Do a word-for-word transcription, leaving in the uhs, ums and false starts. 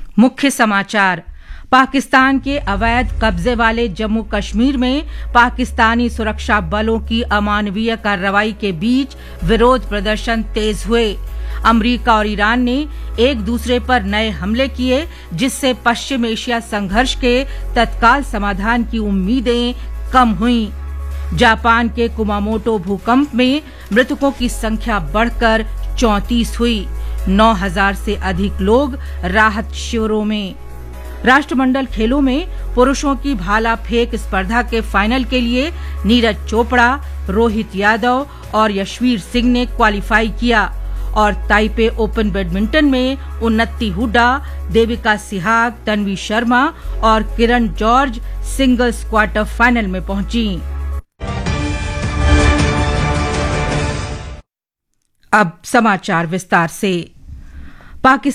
मुख्य समाचार। पाकिस्तान के अवैध कब्जे वाले जम्मू कश्मीर में पाकिस्तानी सुरक्षा बलों की अमानवीय कार्रवाई के बीच विरोध प्रदर्शन तेज हुए। अमेरिका और ईरान ने एक दूसरे पर नए हमले किए, जिससे पश्चिम एशिया संघर्ष के तत्काल समाधान की उम्मीदें कम हुईं। जापान के कुमामोटो भूकंप में मृतकों की संख्या बढ़कर चौंतीस हुई। नौ हजार से अधिक लोग राहत शिविरों में। राष्ट्रमंडल खेलों में पुरुषों की भाला फेंक स्पर्धा के फाइनल के लिए नीरज चोपड़ा, रोहित यादव और यशवीर सिंह ने क्वालिफाई किया और ताइपे ओपन बैडमिंटन में उन्नति हुड्डा, देविका सिहाग, तन्वी शर्मा और किरण जॉर्ज सिंगल्स क्वार्टर फाइनल में पहुंची। अब समाचार विस्तार से। पाकिस्तान